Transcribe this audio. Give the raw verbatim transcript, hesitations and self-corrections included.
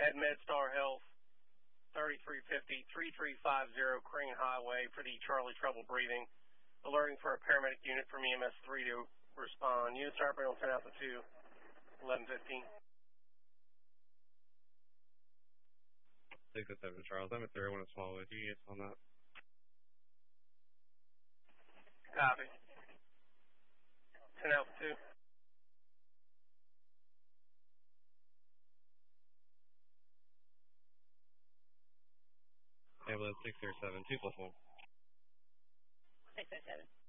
at MedStar Health, thirty-three fifty, thirty-three fifty Crane Highway for the Charlie Trouble Breathing. Alerting for a paramedic unit from E M S three to respond. Units are operating on ten Alpha two, eleven fifteen. six oh seven Charles, I'm at zero one small with you. Yes, on that. Copy. ten Alpha two. Ambulance six oh seven, two plus one. six oh seven.